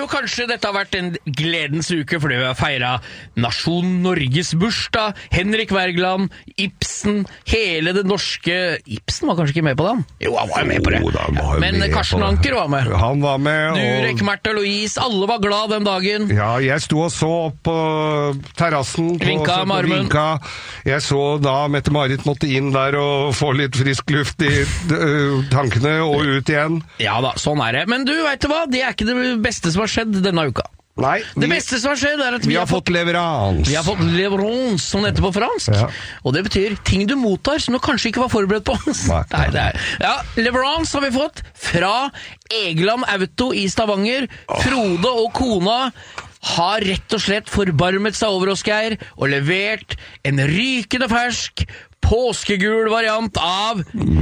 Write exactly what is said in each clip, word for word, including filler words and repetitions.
jo kanskje dette har vært en gledens uke, fordi vi har feiret Nasjon Norges bursdag, Henrik Wergeland, Ibsen, hele det norske... Ibsen var kanskje ikke med på den? Jo, han var med på det. Jo, da, var Men med Karsten på Anker var med. Han var med. Durek, og... Märtha Louise, alle var glad den dagen. Ja, jeg sto og så på terrassen. På, Vinka med armen. Vinka. Jeg så da Mette-Marit måtte inn der og få litt frisk luft i uh, tankene og ut igjen. Ja da, sånn er det. Men du, vet du hva? Det er ikke det beste som har skjedd denne uka. Nei. Det vi, beste som har skjedd er at vi, vi har, har fått leverans. Vi har fått leverans, som det heter på fransk. Ja. Og det betyr ting du mottar som du kanskje ikke var forberedt på. Nei, nei, det er. Ja, leverans har vi fått fra Egeland Auto i Stavanger. Oh. Frode og kona har rett og slett forbarmet seg over oss, Geir, og levert en rykende fersk påskegul variant av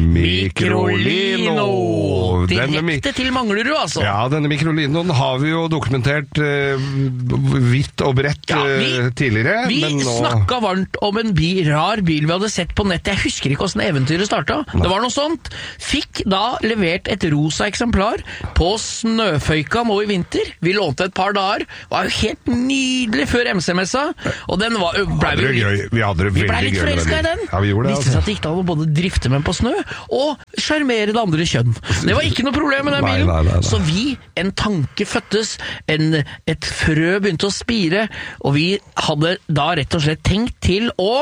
Microlino. Direkte til Manglerud, altså. Ja, denne Microlinoen har vi jo dokumentert uh, vidt og bredt uh, ja, vi, tidligere. Vi men nå... snakket varmt om en bil, rar bil vi hadde sett på nettet. Jeg husker ikke hvordan eventyret startet. Nei. Det var noe sånt. Fikk da levert et rosa eksemplar på Snøføyka nå i vinter. Vi lånte et par dager. Var jo helt nydelig før M C-messa. Og den var, ble vi, gøy. Vi hadde det veldig gøy. Vi ble litt forelsket i den. Ja, vi gjorde det, visste seg at det gikk an å både drifte med på snø og sjarmere det andre kjønn. Det var ikke noe problem med den bilen. Nei, nei, nei, nei. Så vi, en tanke føttes, en, et frø begynte å spire, og vi hadde da rett og slett tenkt til å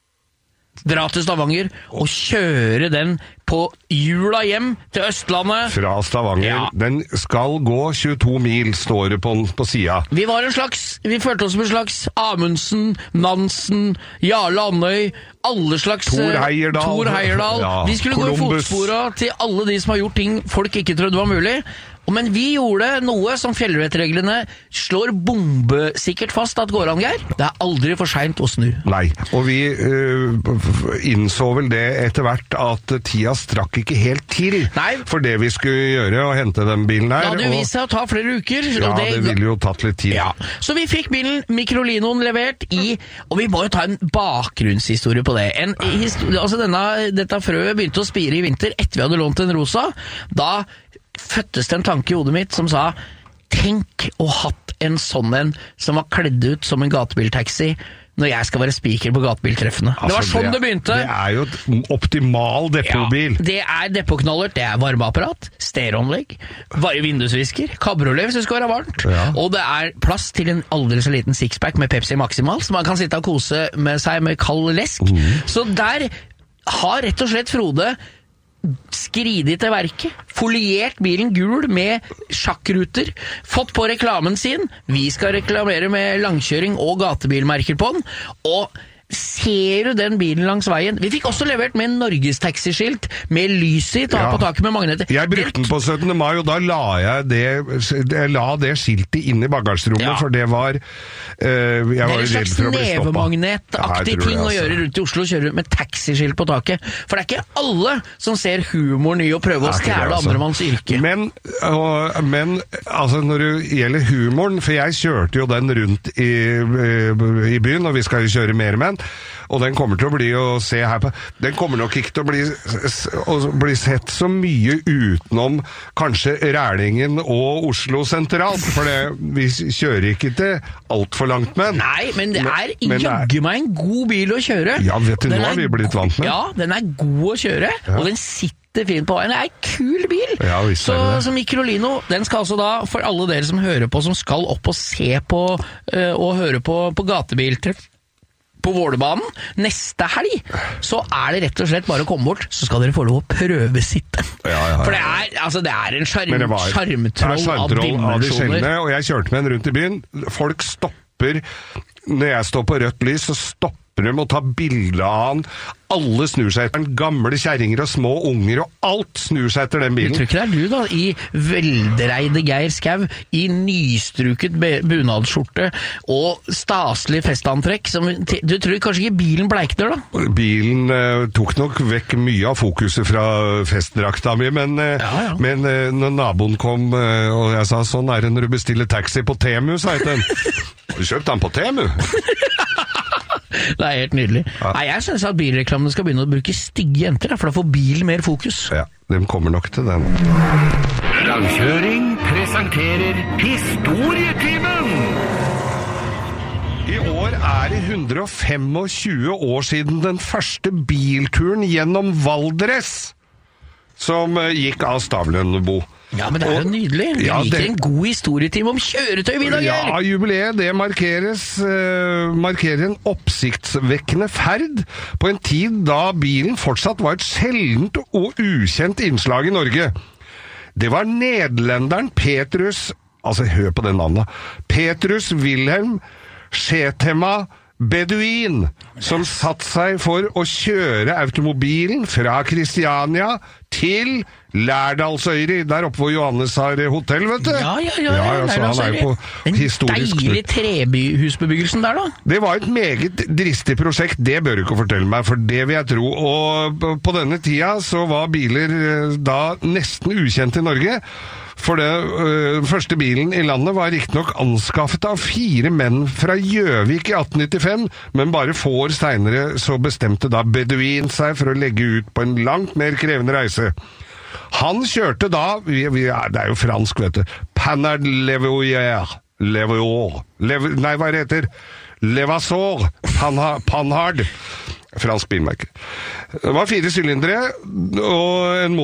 dra til Stavanger og kjøre den på jula hjem til Østlandet. Fra Stavanger. Ja. Den skal gå tjueto mil, står det på, på sida. Vi var en slags, vi følte oss som en slags Amundsen, Nansen, Jarle Andøy, alle slags... Thor Heyerdahl. Thor Heyerdahl. Ja. Vi skulle Columbus. Gå i fotspora til alle de som har gjort ting folk ikke trodde var mulig. Men vi gjorde noe som fjellvettreglene slår bombesikkert fast at går an, Geir. Det er aldri for sent å snu. Nei, og vi uh, innså vel det etter hvert at tida strakk ikke helt til. Nei. For det vi skulle gjøre og hente den bilen her. Det hadde jo vist seg å ta flere uker. Ja, det, det ville jo tatt litt tid. Ja. Så vi fikk bilen Microlinoen levert i, og vi må jo ta en bakgrunnshistorie på det. En historie, altså denne, dette frøet begynte å spire i vinter etter vi hadde lånt en rosa. Da føttes det en tanke i hodet mitt som sa, tenk å hatt en sånn en som var kledd ut som en gatebiltaxi når jeg skal være speaker på gatebiltreffene. Altså, det var sånn det, det begynte. Det er jo et optimal depotbil. Ja, det er depoknaller, det er varmeapparat, stereoanlegg, vindusvisker, kabriolet hvis det skal være varmt, ja. Og det er plass til en aldri så liten sixpack med Pepsi Maximal, så man kan sitte og kose med seg med kald lesk. Mm. Så der har rett og slett Frode skridig til verket, foliert bilen gul med sjakkruter, fått på reklamen sin, vi skal reklamere med langkjøring og gatebilmerker på den, og ser du den bilen langs veien? Vi fikk også levert med en Norges taxiskilt med lys i, ta ja. På taket med magneter. Jeg brukte den på syttende mai, og da la jeg det, jeg la det skiltet inn i bagasjerommet, ja. For det var uh, jeg det er var en slags nevemagnetaktig ting å gjøre rundt i Oslo, å kjøre med taxiskilt på taket. For det er ikke alle som ser humoren i å prøve å stjæle altså. Andremanns yrke. Men, uh, men altså, når det gjelder humoren, for jeg kjørte jo den rundt i, uh, i byen, og vi skal jo kjøre mer med den, og den kommer til å bli å se her på, den kommer nok ikke til å bli, å bli sett så mye utenom kanskje Rælingen og Oslo sentralt, for det, vi kjører ikke til alt for langt med den. Nei, men det er jaggu meg en god bil å kjøre. Ja, vet du, nå har vi blitt vant med. Ja, den er god å kjøre, ja. Og den sitter fint på veien. Det er en kul bil. Ja, så, så Microlino, den skal altså da, for alle dere som hører på, som skal opp og se på, uh, og høre på, på gatebiltreff, på Vålerbanen neste helg, så er det rett og slett bare å komme bort, så skal dere få lov å prøve sitte. Ja, ja, ja. For det er, altså, det er en skjermtroll av dimensjoner. Og jeg kjørte med den rundt i byen. Folk stopper, når jeg står på rødt lys, så stopper de og tar bilder av han. Alle snur seg etter den, gamle kjerringer og små unger, og alt snur seg etter den bilen. Jeg tror ikke det er du da, i veldreide Geir Skau, i nystruket bunadsskjorte og staselig festantrekk, som, du tror kanskje ikke bilen bleikner da? Bilen uh, tok nok vekk mye av fokuset fra festdrakta mi, men, uh, ja, ja. men uh, når naboen kom, uh, og jeg sa, sånn er det når du bestiller taxi på Temu, sa jeg til den. Har du kjøpt den på Temu? Det er helt nydelig. Ja. Nei, jeg synes at bilreklamene skal begynne å bruke stygge jenter, for da får bilen mer fokus. Ja, de kommer nok til den. Langkjøring presenterer presenterer Historietimen! I år er det hundre og tjuefem år siden den første bilturen gjennom Valdres, som gikk av stabelen, Bo. Ja, men det er jo nydelig. Vi Ja, liker det- en god historietime om kjøretøy, vi da, Geir. Ja, jubileet det markeres, eh, markerer en oppsiktsvekkende ferd på en tid da bilen fortsatt var et sjeldent og ukjent innslag i Norge. Det var nederlenderen Petrus, altså hør på den navnet, Petrus Wilhelm Schetema Beduin, som satt seg for å kjøre automobilen fra Kristiania til Lærdalsøyri, der oppe hvor Johannes har hotell, vet du. Ja, ja, ja. ja, så han er jo på Den historisk deilige trebehusbebyggelsen der, da. Det var et meget dristig prosjekt, det bør du ikke fortelle meg, for det vil jeg tro. Og på denne tida så var biler eh, da nesten ukjent i Norge. For det, øh, den første bilen i landet var riktignok anskaffet av fire menn fra Gjøvik i atten nittifem, men bare få år senere så bestemte da Beduin seg for å legge ut på en langt mer krevende reise. Han kjørte da, vi, vi, det er jo fransk, vet du, Panhard Levoyer, Levoyer, Lev, nei, hva det heter? Levasseur, Panhard, Panhard, fransk bilmerke. Det var fire sylindere og en